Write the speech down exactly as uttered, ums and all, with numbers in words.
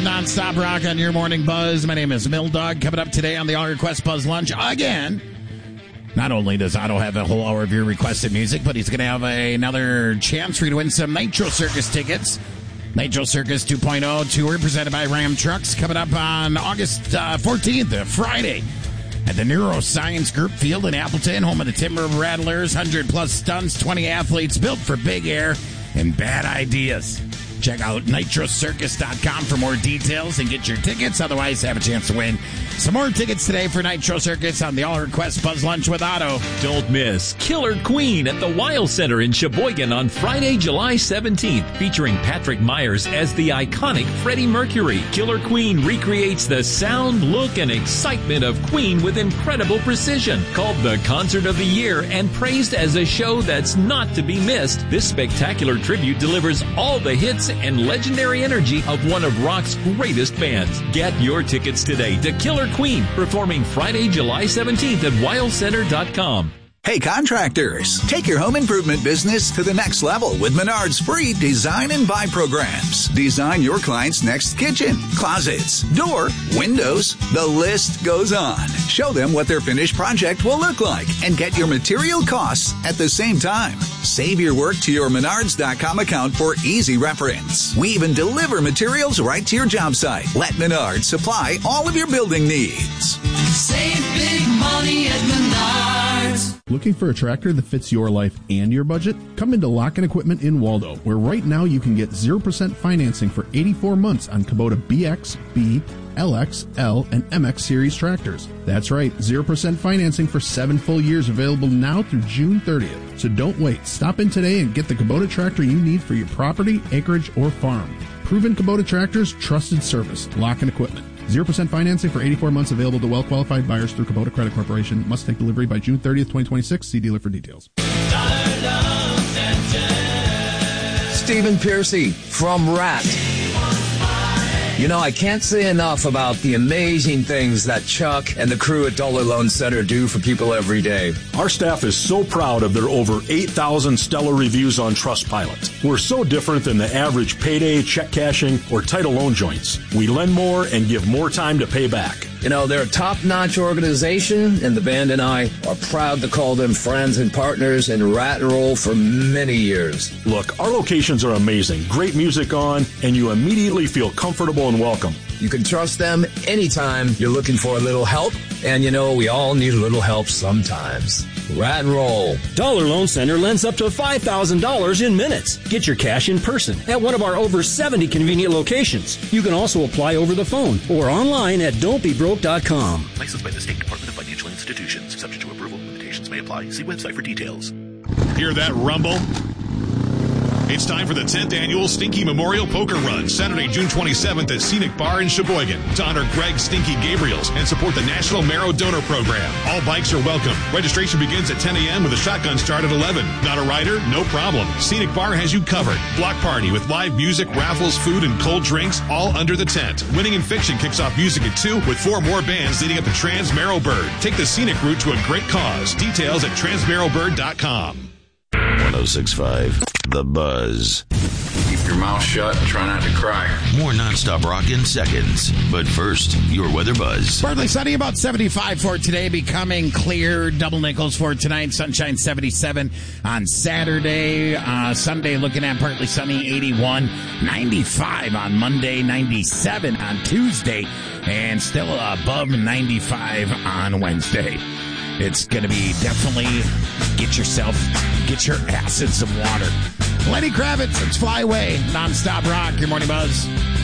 Non-stop rock on your morning buzz. My name is Mill Dog. Coming up today on the All Request Buzz Lunch again. Not only does Otto have a whole hour of your requested music, but he's going to have a, another chance for you to win some Nitro Circus tickets. Nitro Circus two point oh tour presented by Ram Trucks coming up on August uh, fourteenth, uh, Friday, at the Neuroscience Group Field in Appleton, home of the Timber Rattlers. one hundred plus stunts, twenty athletes built for big air and bad ideas. Check out nitro circus dot com for more details and get your tickets. Otherwise, have a chance to win some more tickets today for Nitro Circus on the All Request Buzz Lunch with Otto. Don't miss Killer Queen at the Weil Center in Sheboygan on Friday, July seventeenth, featuring Patrick Myers as the iconic Freddie Mercury. Killer Queen recreates the sound, look, and excitement of Queen with incredible precision. Called the Concert of the Year and praised as a show that's not to be missed, this spectacular tribute delivers all the hits and legendary energy of one of rock's greatest bands. Get your tickets today to Killer Queen, performing Friday, July seventeenth at weil center dot com. Hey contractors, take your home improvement business to the next level with Menard's free design and buy programs. Design your client's next kitchen, closets, door, windows, the list goes on. Show them what their finished project will look like and get your material costs at the same time. Save your work to your menards dot com account for easy reference. We even deliver materials right to your job site. Let Menards supply all of your building needs. Save big money at Menards. Looking for a tractor that fits your life and your budget? Come into Lock and Equipment in Waldo, where right now you can get zero percent financing for eighty-four months on Kubota B X, B, L X, L, and M X series tractors. That's right, zero percent financing for seven full years available now through June thirtieth. So don't wait. Stop in today and get the Kubota tractor you need for your property, acreage, or farm. Proven Kubota tractors, trusted service. Lock and Equipment. zero percent financing for eighty-four months available to well-qualified buyers through Kubota Credit Corporation. Must take delivery by June thirtieth, twenty twenty-six. See dealer for details. Stephen Piercy from Rat. You know, I can't say enough about the amazing things that Chuck and the crew at Dollar Loan Center do for people every day. Our staff is so proud of their over eight thousand stellar reviews on Trustpilot. We're so different than the average payday, check cashing, or title loan joints. We lend more and give more time to pay back. You know, they're a top-notch organization, and the band and I are proud to call them friends and partners in Rat and Roll for many years. Look, our locations are amazing. Great music on, and you immediately feel comfortable and welcome. You can trust them anytime you're looking for a little help, and you know, we all need a little help sometimes. Rat and Roll. Dollar Loan Center lends up to five thousand dollars in minutes. Get your cash in person at one of our over seventy convenient locations. You can also apply over the phone or online at don't be broke dot com. Licensed by the State Department of Financial Institutions. Subject to approval. Limitations may apply. See website for details. Hear that rumble? It's time for the tenth Annual Stinky Memorial Poker Run, Saturday, June twenty-seventh at Scenic Bar in Sheboygan, to honor Greg Stinky Gabriels and support the National Marrow Donor Program. All bikes are welcome. Registration begins at ten a.m. with a shotgun start at eleven. Not a rider? No problem. Scenic Bar has you covered. Block party with live music, raffles, food, and cold drinks, all under the tent. Winning in Fiction kicks off music at two with four more bands leading up to Trans Marrow Bird. Take the scenic route to a great cause. Details at trans marrow bird dot com. one oh six point five The Buzz. Keep your mouth shut and try not to cry. More nonstop rock in seconds. But first, your weather buzz. Partly sunny, about seventy-five for today, becoming clear. Double nickels for tonight. Sunshine seventy-seven on Saturday. Uh, Sunday looking at partly sunny, eighty-one. ninety-five on Monday, ninety-seven on Tuesday, and still above ninety-five on Wednesday. It's going to be definitely get yourself, get your ass in some water. Lenny Kravitz, it's Fly Away, nonstop rock, your morning buzz.